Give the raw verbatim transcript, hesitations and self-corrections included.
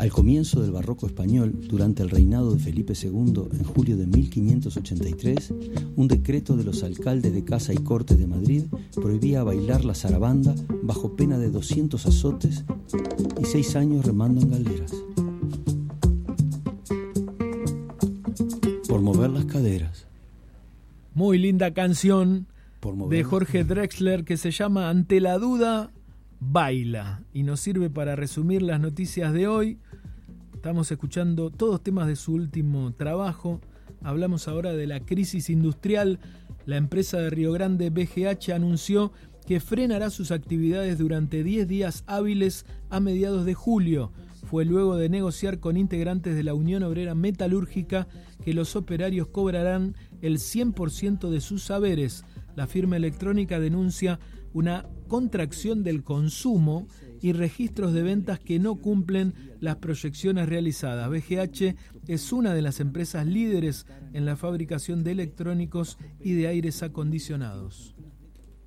Al comienzo del barroco español, durante el reinado de Felipe segundo, en julio de mil quinientos ochenta y tres, un decreto de los alcaldes de Casa y Corte de Madrid prohibía bailar la zarabanda bajo pena de doscientos azotes y seis años remando en galderas. Por mover las caderas. Muy linda canción Por de Jorge Drexler que se llama Ante la duda, baila, y nos sirve para resumir las noticias de hoy. Estamos escuchando todos temas de su último trabajo. Hablamos ahora de la crisis industrial. La empresa de Río Grande, B G H, anunció que frenará sus actividades durante diez días hábiles a mediados de julio. Fue luego de negociar con integrantes de la Unión Obrera Metalúrgica que los operarios cobrarán el cien por ciento de sus saberes. La firma electrónica denuncia una contracción del consumo y registros de ventas que no cumplen las proyecciones realizadas. B G H es una de las empresas líderes en la fabricación de electrónicos y de aires acondicionados.